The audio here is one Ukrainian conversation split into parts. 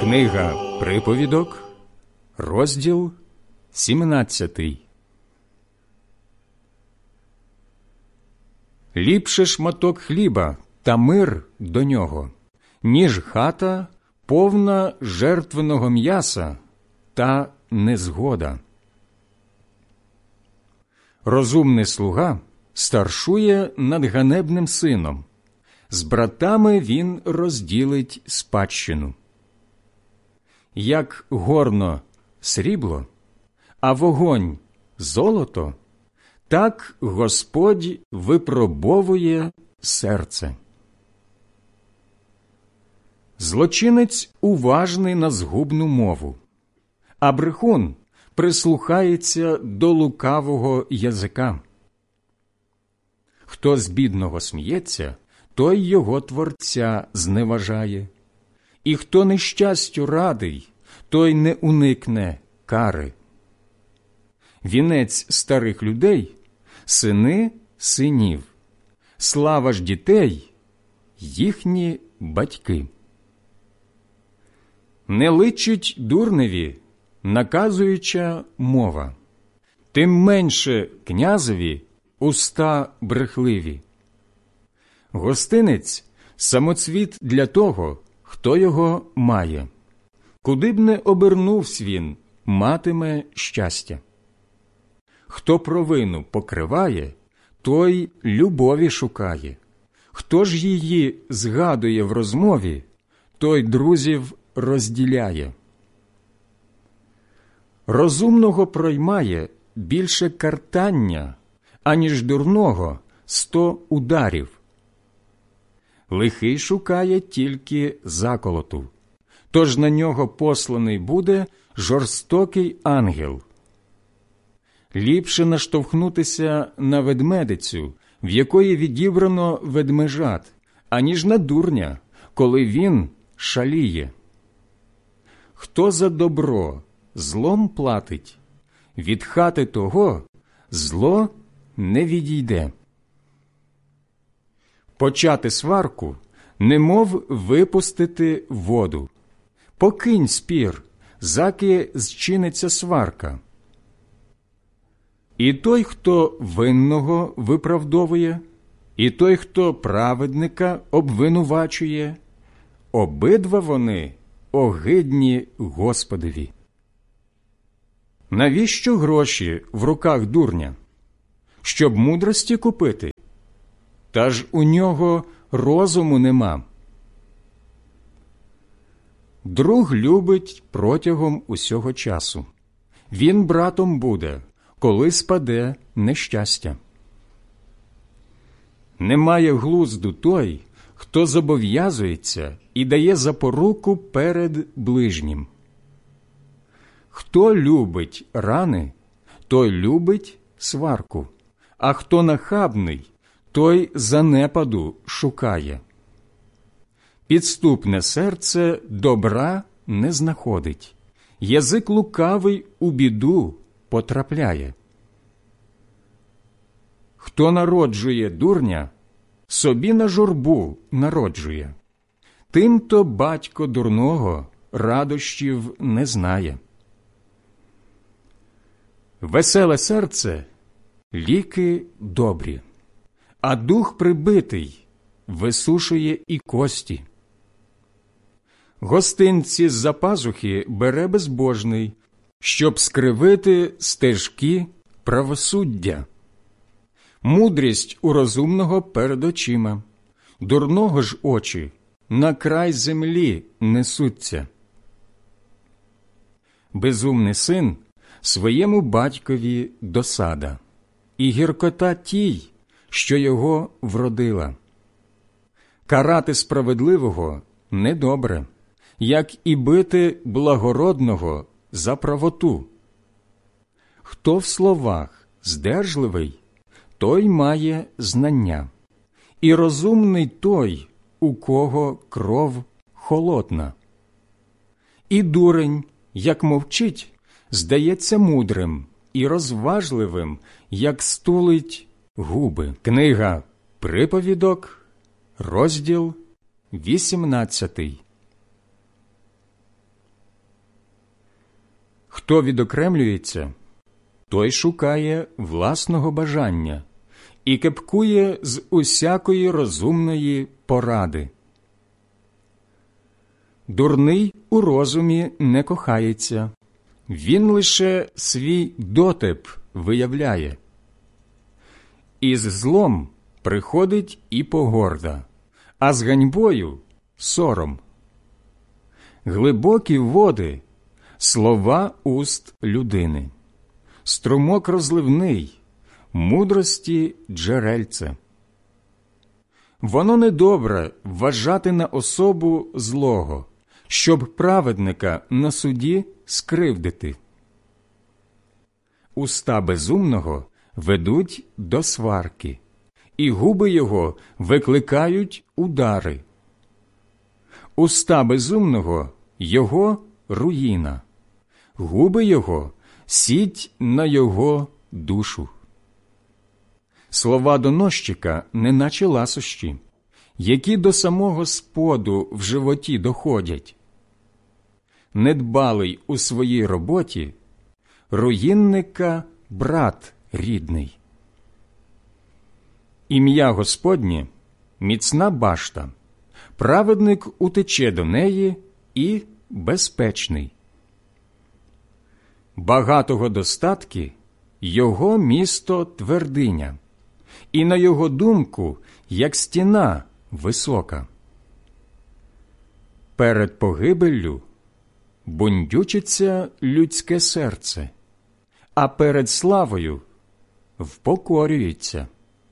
Книга Приповідок, розділ 17. Ліпше шматок хліба та мир до нього, ніж хата, повна жертвеного м'яса та незгода. Розумний слуга старшує над ганебним сином, з братами він розділить спадщину. Як горно срібло, а вогонь золото, так Господь випробовує серце. Злочинець уважний на згубну мову, а брехун прислухається до лукавого язика. Хто з бідного сміється, той його Творця зневажає. І хто нещастю радий, той не уникне кари. Вінець старих людей – сини синів, слава ж дітей – їхні батьки. Не личить дурневі наказуюча мова, тим менше князеві уста брехливі. Гостинець – самоцвіт для того, хто його має. Куди б не обернувсь він, матиме щастя. Хто провину покриває, той любові шукає. Хто ж її згадує в розмові, той друзів розділяє. Розумного проймає більше картання, аніж дурного 100 ударів. Лихий шукає тільки заколоту, тож на нього посланий буде жорстокий ангел. Ліпше наштовхнутися на ведмедицю, в якої відібрано ведмежат, аніж на дурня, коли він шаліє. Хто за добро злом платить, від хати того зло не відійде. Почати сварку, немов випустити воду. Покинь спір, заки зчиниться сварка. І той, хто винного виправдовує, і той, хто праведника обвинувачує, обидва вони огидні Господові. Навіщо гроші в руках дурня? Щоб мудрості купити? Та ж у нього розуму нема. Друг любить протягом усього часу. Він братом буде, коли спаде нещастя. Немає глузду той, хто зобов'язується і дає запоруку перед ближнім. Хто любить рани, той любить сварку, а хто нахабний, той занепаду шукає. Підступне серце добра не знаходить, язик лукавий у біду потрапляє. Хто народжує дурня, собі на журбу народжує. Тим-то батько дурного радощів не знає. Веселе серце – ліки добрі, а дух прибитий висушує і кості. Гостинці з-за пазухи бере безбожний, щоб скривити стежки правосуддя. Мудрість у розумного перед очима, дурного ж очі на край землі несуться. Безумний син своєму батькові досада, і гіркота тій, що його вродила. Карати справедливого недобре, як і бити благородного за правоту. Хто в словах здержливий, той має знання, і розумний той, у кого кров холодна. І дурень, як мовчить, здається мудрим і розважливим, як стулить губи. Книга Приповідок, розділ 18. Хто відокремлюється, той шукає власного бажання і кепкує з усякої розумної поради. Дурний у розумі не кохається, він лише свій дотеп виявляє. Із злом приходить і погорда, а з ганьбою – сором. Глибокі води – слова уст людини, струмок розливний, мудрості джерельце. Воно недобре вважати на особу злого, щоб праведника на суді скривдити. Уста безумного ведуть до сварки, і губи його викликають удари. Уста безумного – його руїна, губи його – сіть на його душу. Слова доносчика неначе ласощі, які до самого споду в животі доходять. Недбалий у своїй роботі – руїнника брат рідний. Ім'я Господнє – міцна башта, праведник утече до неї і безпечний. Багатого достатки – його місто твердиня, і на його думку, як стіна висока. Перед погибеллю бундючиться людське серце, а перед славою впокорюється.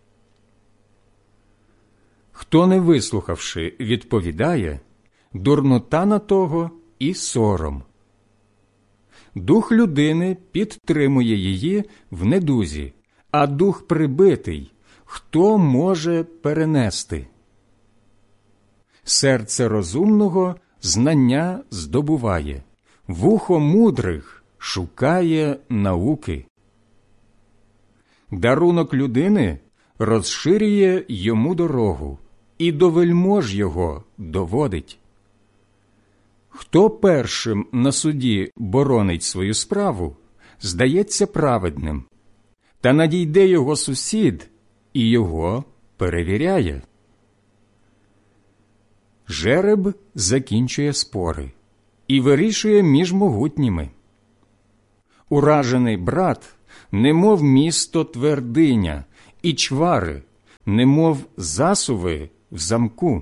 Хто, не вислухавши, відповідає, дурнота на того і сором. Дух людини підтримує її в недузі, а дух прибитий хто може перенести? Серце розумного знання здобуває, вухо мудрих шукає науки. Дарунок людини розширює йому дорогу, і до вельмож його доводить. Хто першим на суді боронить свою справу, здається праведним, та надійде його сусід і його перевіряє. Жереб закінчує спори і вирішує між могутніми. Уражений брат, немов місто твердиня, і чвари, немов засуви в замку.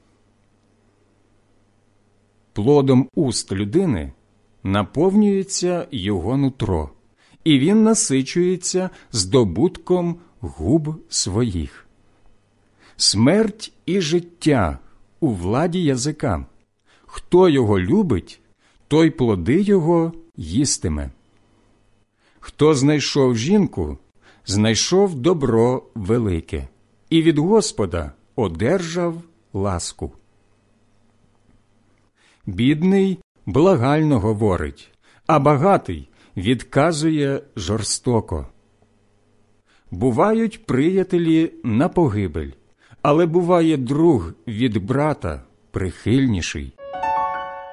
Плодом уст людини наповнюється його нутро, і він насичується здобутком губ своїх. Смерть і життя у владі язика. Хто його любить, той плоди його їстиме. Хто знайшов жінку, знайшов добро велике, і від Господа одержав ласку. Бідний благально говорить, а багатий відказує жорстоко. Бувають приятелі на погибель, але буває друг від брата прихильніший.